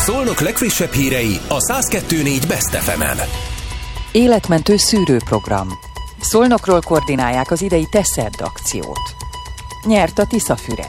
Szolnok legfrissebb hírei a 102.4 Best FM-en. Életmentő szűrőprogram. Szolnokról koordinálják az idei Teszed akciót. Nyert a Tiszafüred.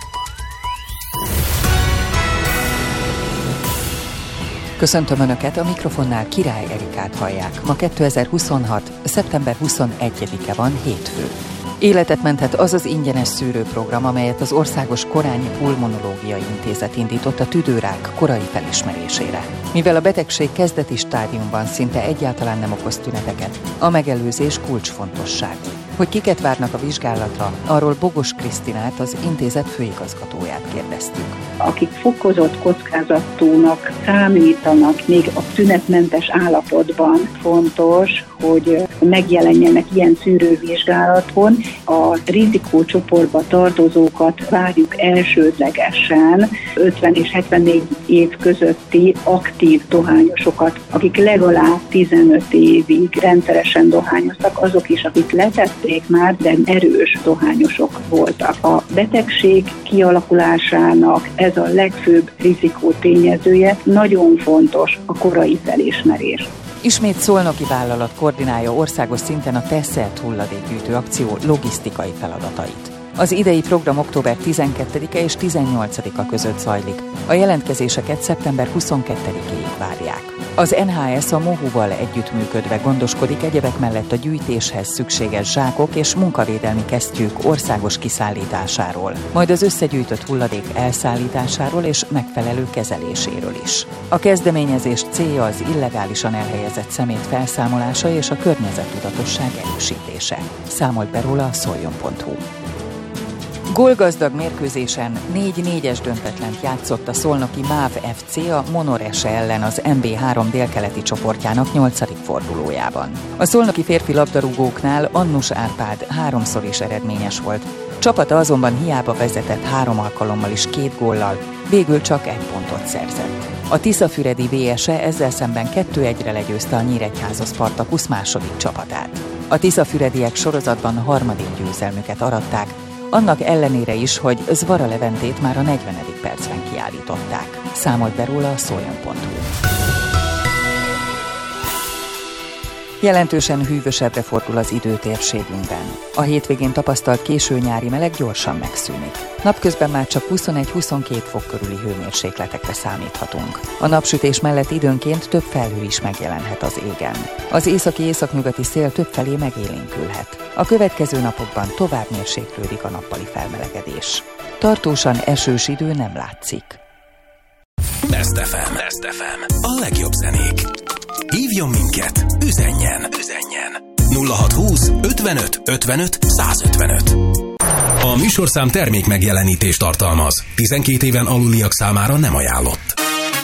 Köszöntöm Önöket, a mikrofonnál Király Erikát hallják. Ma 2026. szeptember 21-e van, hétfő. Életet menthet az az ingyenes szűrőprogram, amelyet az Országos Korányi Pulmonológiai Intézet indított a tüdőrák korai felismerésére. Mivel a betegség kezdeti stádiumban szinte egyáltalán nem okoz tüneteket, a megelőzés kulcsfontosságú. Hogy kiket várnak a vizsgálatra, arról Bogos Krisztinát, az intézet főigazgatóját kérdeztük. Akik fokozott kockázatúnak számítanak még a tünetmentes állapotban, fontos, hogy megjelenjenek ilyen szűrővizsgálaton. A rizikócsoportba tartozókat várjuk elsődlegesen, 50 és 74 év közötti aktív dohányosokat, akik legalább 15 évig rendszeresen dohányoztak, azok is, akik letették már, de erős dohányosok voltak. A betegség kialakulásának ez a legfőbb rizikótényezője, nagyon fontos a korai felismerés. Ismét szolnoki vállalat koordinálja országos szinten a Teszed hulladékgyűjtő akció logisztikai feladatait. Az idei program október 12-e és 18-a között zajlik. A jelentkezéseket szeptember 22-éig várják. Az NHS a MOHU-val együttműködve gondoskodik egyebek mellett a gyűjtéshez szükséges zsákok és munkavédelmi kesztyűk országos kiszállításáról, majd az összegyűjtött hulladék elszállításáról és megfelelő kezeléséről is. A kezdeményezés célja az illegálisan elhelyezett szemét felszámolása és a környezettudatosság erősítése. Számolt be róla a szoljon.hu. Gólgazdag mérkőzésen 4-4-es döntetlent játszott a szolnoki MÁV FC a Monorese ellen az MB3 délkeleti csoportjának 8. fordulójában. A szolnoki férfi labdarúgóknál Annus Árpád 3-szor is eredményes volt. Csapata azonban hiába vezetett 3 alkalommal is 2 góllal, végül csak 1 pontot szerzett. A tiszafüredi VSE ezzel szemben 2-1-re legyőzte a Nyíregyháza Spartakusz második csapatát. A tiszafürediek sorozatban 3. győzelmüket aratták, annak ellenére is, hogy Zvara Leventét már a 40. percben kiállították. Számolt be róla a szoljon.hu. Jelentősen hűvösebbre fordul az idő térségünkben. A hétvégén tapasztalt késő nyári meleg gyorsan megszűnik. Napközben már csak 21-22 fok körüli hőmérsékletekre számíthatunk. A napsütés mellett időnként több felhő is megjelenhet az égen. Az északi-északnyugati szél többfelé megélénkülhet. A következő napokban tovább mérséklődik a nappali felmelegedés. Tartósan esős idő nem látszik. Best FM. A legjobb zenék. Hívjon minket, üzenjen. 0620 55 55 155. A műsorszám termék megjelenítést tartalmaz. 12 éven aluliak számára nem ajánlott.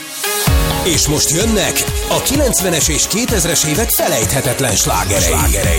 És most jönnek a 90-es és 2000-es évek felejthetetlen slágerei.